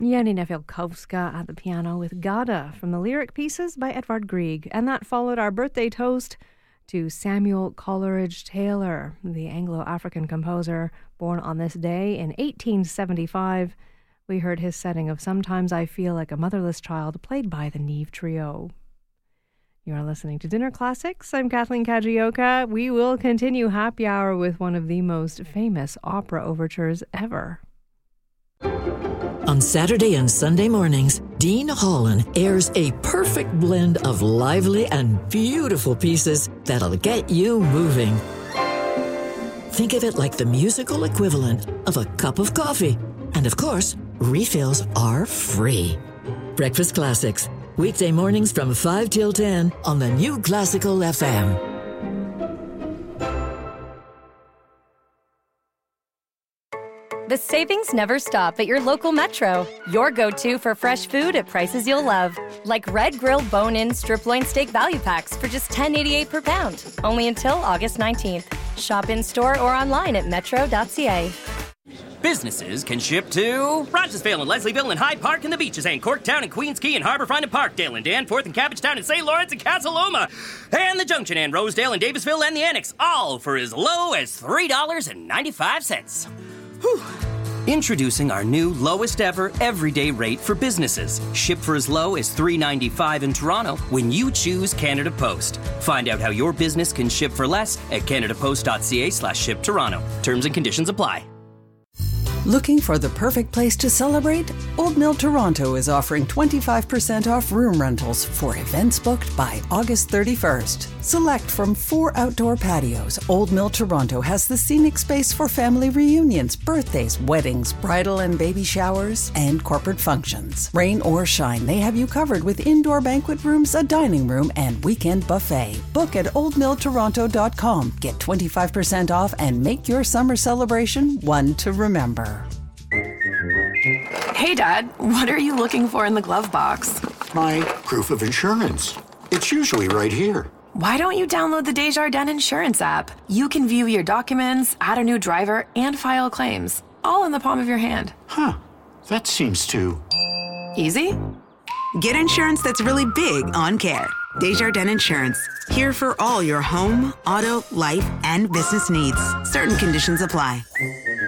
Janina Fialkowska at the piano with Gada from the lyric pieces by Edvard Grieg. And that followed our birthday toast to Samuel Coleridge Taylor, the Anglo-African composer born on this day in 1875. We heard his setting of Sometimes I Feel Like a Motherless Child, played by the Neve Trio. You are listening to Dinner Classics. I'm Kathleen Kajioka. We will continue happy hour with one of the most famous opera overtures ever. On Saturday and Sunday mornings, Dean Holland airs a perfect blend of lively and beautiful pieces that'll get you moving. Think of it like the musical equivalent of a cup of coffee. And of course, refills are free. Breakfast Classics, weekday mornings from 5 till 10 on the New Classical FM. The savings never stop at your local Metro. Your go-to for fresh food at prices you'll love. Like red grilled bone-in strip loin steak value packs for just $10.88 per pound. Only until August 19th. Shop in-store or online at metro.ca. Businesses can ship to Rogersville and Leslieville and Hyde Park and the Beaches and Corktown and Queens Quay and Harbourfront and Parkdale and Danforth and Cabbagetown and St. Lawrence and Casa Loma and the Junction and Rosedale and Davisville and the Annex, all for as low as $3.95. Whew. Introducing our new lowest ever everyday rate for businesses. Ship for as low as $3.95 in Toronto when you choose Canada Post. Find out how your business can ship for less at canadapost.ca/shiptoronto. Terms and conditions apply. Looking for the perfect place to celebrate? Old Mill Toronto is offering 25% off room rentals for events booked by August 31st. Select from 4 outdoor patios. Old Mill Toronto has the scenic space for family reunions, birthdays, weddings, bridal and baby showers, and corporate functions. Rain or shine, they have you covered with indoor banquet rooms, a dining room, and weekend buffet. Book at oldmilltoronto.com. Get 25% off and make your summer celebration one to remember. Hey, Dad, what are you looking for in the glove box? My proof of insurance. It's usually right here. Why don't you download the Desjardins Insurance app? You can view your documents, add a new driver, and file claims, all in the palm of your hand. Huh, that seems too... easy? Get insurance that's really big on care. Desjardins Insurance. Here for all your home, auto, life, and business needs. Certain conditions apply.